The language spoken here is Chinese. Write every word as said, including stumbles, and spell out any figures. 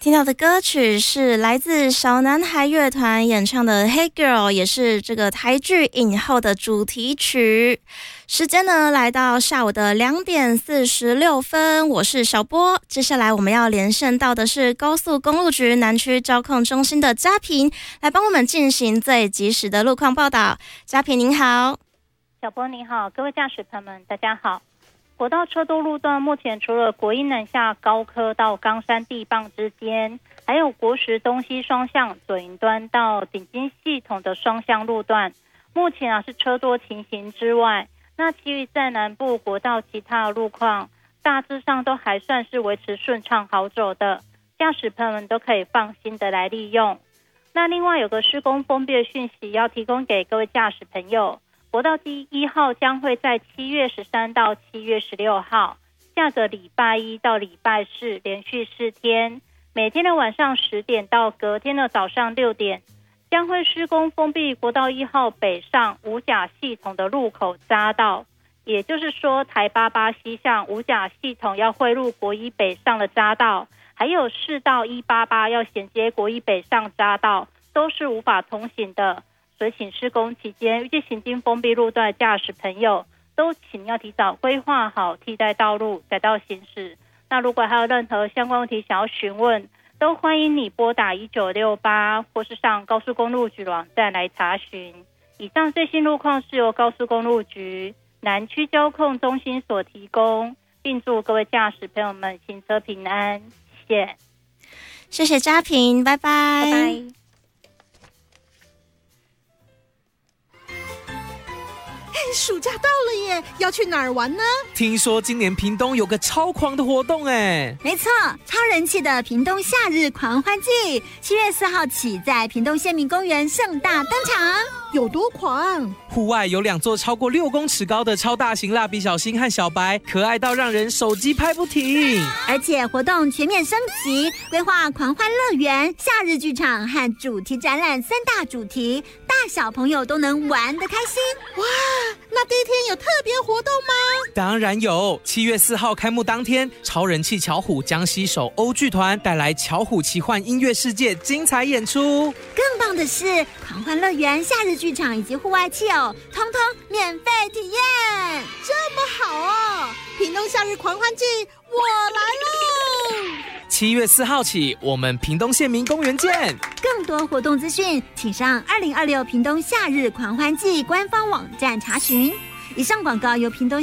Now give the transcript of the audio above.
听到的歌曲是来自小男孩乐团演唱的《Hey Girl》，也是这个台剧影后的主题曲。时间呢来到下午的两点四十六分，我是小波。接下来我们要连线到的是高速公路局南区交控中心的嘉平，来帮我们进行最及时的路况报道。嘉平您好。 小波您好，各位驾驶朋友们大家好。国道车多路段目前除了国一南下高科到冈山地磅之间，还有国十东西双向左营端到顶金系统的双向路段，目前啊是车多情形之外，那其余在南部国道其他的路况大致上都还算是维持顺畅好走的，驾驶朋友们都可以放心的来利用。那另外有个施工封闭的讯息要提供给各位驾驶朋友，国道第一号将会在七月十三到七月十六号，下个礼拜一到礼拜四连续四天，每天的晚上十点到隔天的早上六点，将会施工封闭国道一号北上五甲系统的路口匝道，也就是说台八八西向五甲系统要汇入国一北上的匝道，还有四到一八八要衔接国一北上匝道，都是无法通行的。所以请施工期间预计行经封闭路段的驾驶朋友都请要提早规划好替代道路改道行驶。那如果还有任何相关问题想要询问，都欢迎你拨打一九六八或是上高速公路局网站来查询。以上最新路况是由高速公路局南区交控中心所提供，并祝各位驾驶朋友们行车平安，谢谢。 谢谢嘉平，拜拜。 拜拜。 暑假到了耶，要去哪儿玩呢？ 听说今年屏东有个超狂的活动哎！ 没错，超人气的屏东夏日狂欢季，七月四号起在屏东县民公园盛大登场。 有多狂？ 户外有两座超过六公尺高的超大型蜡笔小新和小白，可爱到让人手机拍不停。 而且活动全面升级，规划狂欢乐园、夏日剧场和主题展览三大主题，大小朋友都能玩得开心。 哇！那第一天有特别活动吗？ 当然有，七月四号开幕当天，超人气巧虎将携手欧剧团带来巧虎奇幻音乐世界精彩演出。 更棒的是，狂欢乐园、夏日剧场以及户外汽偶，通通免费体验。 这么好哦！屏东夏日狂欢季，我来喽！ 七月四号起，我们屏东县民公园见。 更多活动资讯，请上二零二六屏东夏日狂欢季官方网站查询。以上广告由屏东